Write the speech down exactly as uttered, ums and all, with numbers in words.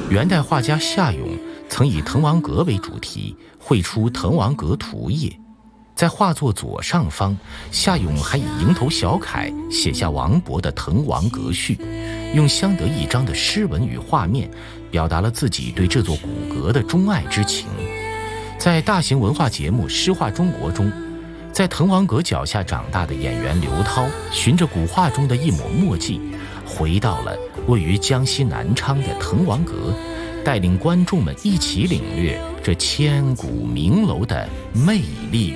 元代画家夏永曾以滕王阁为主题，绘出滕王阁图页。在画作左上方，夏永还以蝇头小楷写下王勃的《滕王阁序》，用相得益彰的诗文与画面，表达了自己对这座古阁的钟爱之情。在大型文化节目《诗画中国》中，在滕王阁脚下长大的演员刘涛，循着古画中的一抹墨迹，回到了位于江西南昌的滕王阁，带领观众们一起领略这千古名楼的魅力